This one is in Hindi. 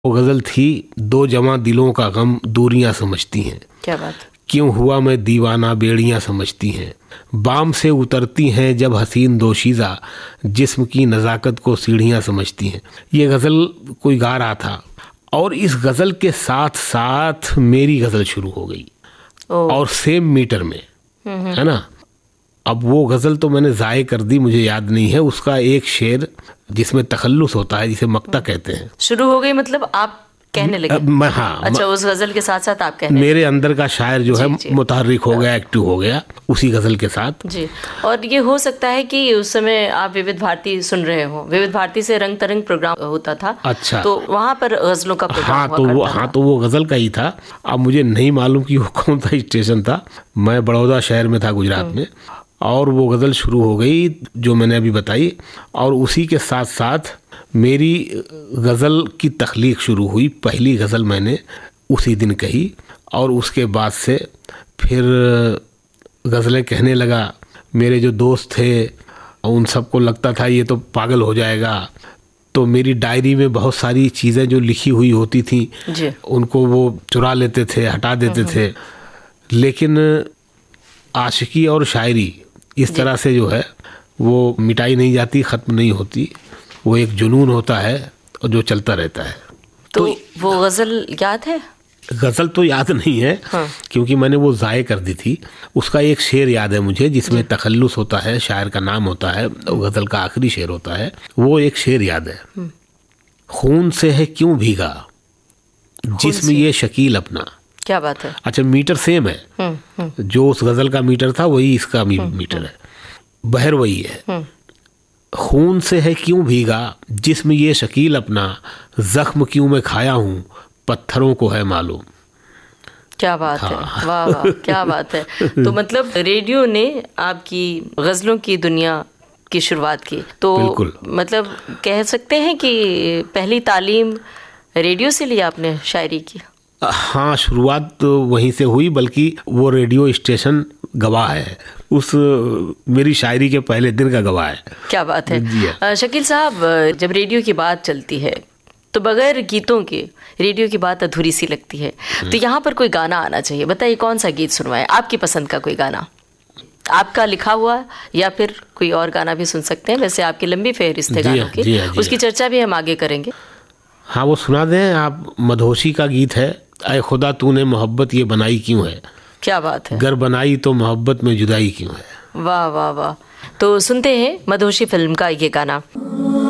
वो गजल थी, दो जवां दिलों का गम दूरियां समझती हैं। क्या बात। क्यों हुआ मैं दीवाना बेड़ियां समझती हैं। बाम से उतरती हैं जब हसीन दोशीज़ा, जिस्म की नज़ाकत को सीढ़ियां समझती हैं। ये गज़ल कोई गा रहा था और इस गज़ल के साथ साथ मेरी गज़ल शुरू हो गई और सेम मीटर में, है ना। अब वो गज़ल तो मैंने ज़ाये कर दी, मुझे याद नहीं है। उसका एक शेर जिसमें तखल्लुस होता है, जिसे मक्ता कहते हैं, शुरू हो गई मतलब आप कहने लगे। हाँ, अच्छा, उस गजल के साथ साथ आप कहने मेरे अंदर का शायर जो है मुतहर्रिक हो गया, एक्टिव हो गया उसी गजल के साथ जी। और ये हो सकता है कि उस समय आप विविध भारती सुन रहे हो। विविध भारती से रंग तरंग प्रोग्राम होता था। अच्छा, तो वहाँ पर गजलों का प्रोग्राम तो वो गजल का ही था। अब मुझे नहीं मालूम कि वो कौन सा स्टेशन था। मैं बड़ौदा शहर में था, गुजरात में, और वो गज़ल शुरू हो गई जो मैंने अभी बताई। और उसी के साथ साथ मेरी गज़ल की तख्लीक शुरू हुई। पहली गज़ल मैंने उसी दिन कही और उसके बाद से फिर गज़लें कहने लगा। मेरे जो दोस्त थे उन सबको लगता था ये तो पागल हो जाएगा, तो मेरी डायरी में बहुत सारी चीज़ें जो लिखी हुई होती थी उनको वो चुरा लेते थे, हटा देते थे। लेकिन आशिकी और शायरी इस तरह से जो है वो मिटाई नहीं जाती, ख़त्म नहीं होती। वो एक जुनून होता है और जो चलता रहता है। तो वो गज़ल याद है? गज़ल तो याद नहीं है, क्योंकि मैंने वो ज़ाये कर दी थी। उसका एक शेर याद है मुझे जिसमें तखल्लुस होता है, शायर का नाम होता है, गज़ल का आखिरी शेर होता है। वो एक शेर याद है, खून से है क्यों भीगा जिस्म ये शकील अपना। क्या बात है। अच्छा, मीटर सेम है, जो उस गज़ल का मीटर था वही इसका मीटर है, बहर वही है। खून से है क्यों भीगा जिस्म ये शकील अपना, जख्म क्यों मैं खाया हूँ पत्थरों को है मालूम। क्या बात है, वाह वाह, क्या बात है। तो मतलब रेडियो ने आपकी गज़लों की दुनिया की शुरुआत की। तो मतलब कह सकते हैं कि पहली तालीम रेडियो से लिया आपने शायरी की? हाँ, शुरुआत तो वहीं से हुई, बल्कि वो रेडियो स्टेशन गवाह है, उस मेरी शायरी के पहले दिन का गवाह है। क्या बात है। शकील साहब, जब रेडियो की बात चलती है तो बगैर गीतों के रेडियो की बात अधूरी सी लगती है। तो यहाँ पर कोई गाना आना चाहिए। बताइए कौन सा गीत सुनवाएं, आपकी पसंद का कोई गाना, आपका लिखा हुआ, या फिर कोई और गाना भी सुन सकते हैं। वैसे आपकी लंबी फहरिस्त है गानों की, उसकी चर्चा भी हम आगे करेंगे। हाँ, वो सुना दें आप। मधोशी का गीत है, ऐ खुदा तूने मोहब्बत ये बनाई क्यों है। क्या बात है। गर बनाई तो मोहब्बत में जुदाई क्यों है। वाह वाह वाह। तो सुनते हैं मधोशी फिल्म का ये गाना।